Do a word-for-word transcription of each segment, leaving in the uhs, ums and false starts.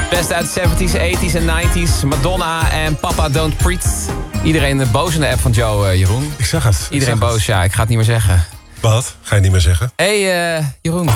Best uit de zeventies, tachtiger en negentiger. Madonna en Papa Don't Preach. Iedereen boos in de app van Joe, uh, Jeroen. Ik zag het. Iedereen zag boos, het. ja. Ik ga het niet meer zeggen. Wat? Ga je niet meer zeggen? Hé, hey, uh, Jeroen.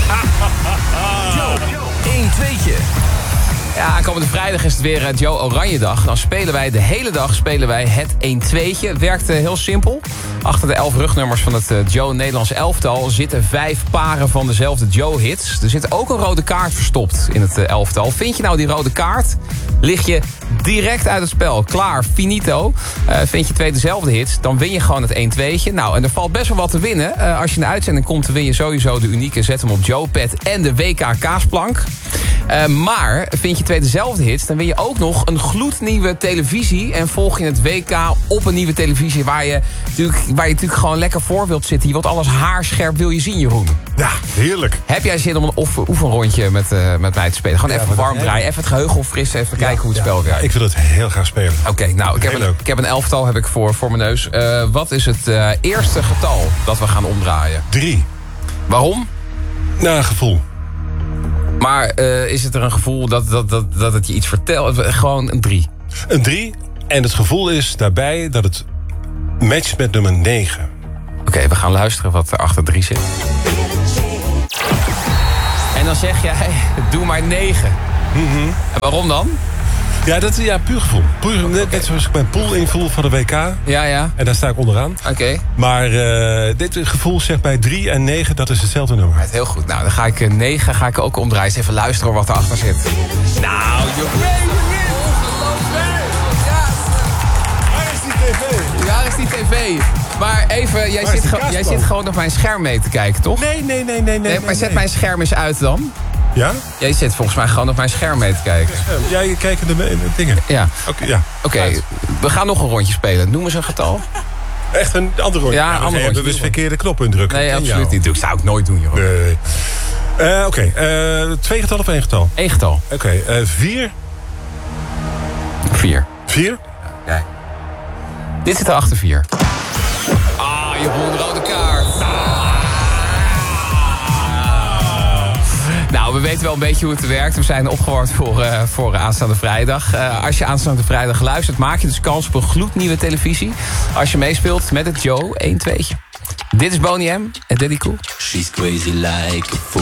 één tweetje. Ja, komende vrijdag is het weer uh, Joe Oranje dag. Dan spelen wij de hele dag spelen wij het één tweetje. Het werkt uh, heel simpel. Achter de elf rugnummers van het uh, Joe Nederlands elftal zitten vijf paren van dezelfde Joe-hits. Er zit ook een rode kaart verstopt in het uh, elftal. Vind je nou die rode kaart, lig je direct uit het spel. Klaar, finito. Uh, vind je twee dezelfde hits, dan win je gewoon het één tweetje. Nou, en er valt best wel wat te winnen. Uh, als je in de uitzending komt, dan win je sowieso de unieke Zet hem op Joe-pad en de W K kaasplank. Uh, maar vind je twee dezelfde hits, dan win je ook nog een gloednieuwe televisie. En volg je het W K op een nieuwe televisie waar je natuurlijk, waar je natuurlijk gewoon lekker voor wilt zitten. Je wilt alles haarscherp, wil je zien, Jeroen. Ja, heerlijk. Heb jij zin om een oef- oefenrondje met, uh, met mij te spelen? Gewoon Ja, even wat warm heb jij? draaien, even het geheugen opfrissen, even kijken hoe het Ja, spel ja, werkt. ik wil het heel graag spelen. Oké, okay, nou, ik heb, Heel een, leuk. ik heb een elftal heb ik voor, voor mijn neus. Uh, wat is het uh, eerste getal dat we gaan omdraaien? Drie. Waarom? Nou, gevoel. Maar uh, is het er een gevoel dat, dat, dat, dat het je iets vertelt? Gewoon een drie. Een drie. En het gevoel is daarbij dat het matcht met nummer negen. Oké, okay, we gaan luisteren wat er achter drie zit. En dan zeg jij, doe maar negen. Mm-hmm. En waarom dan? Ja, dat is ja, puur gevoel. Puur, net, Okay. net zoals ik mijn pool invul van de W K. Ja, ja. En daar sta ik onderaan. Oké. Okay. Maar uh, dit gevoel zegt bij drie en negen, dat is hetzelfde nummer. Right, heel goed. Nou, dan ga ik negen ga ik ook omdraaien. Eens even luisteren wat erachter zit. Nou, joh. Waar is die tv? Waar is die tv? Maar even, jij, zit, ge- jij zit gewoon op mijn scherm mee te kijken, toch? Nee, nee, nee, nee, nee. Nee, maar nee, zet nee. mijn scherm eens uit dan. Ja? Jij zit volgens mij gewoon op mijn scherm mee te kijken. Jij kijkt de, de dingen. Ja. Oké, okay, ja. Oké, okay, we gaan nog een rondje spelen. Noem eens een getal. Echt een ander rondje? Ja, een ander rondje. rondje. Dus verkeerde knop indrukken. Nee, En absoluut jou. niet. Dat zou ik nooit doen, joh. Nee. Uh, Oké, okay. uh, twee getallen of één getal? Eén getal. Oké, okay. uh, vier. Vier. Vier? Kijk. Dit zit er achter vier. Ah, je een rode kaart. Ah. Nou, we weten wel een beetje hoe het werkt. We zijn opgewarmd voor, uh, voor aanstaande vrijdag. Uh, als je aanstaande vrijdag luistert, maak je dus kans op een gloednieuwe televisie. Als je meespeelt met het Joe één tweetje. Dit is Boney M en Daddy Cool. She's crazy like a fool.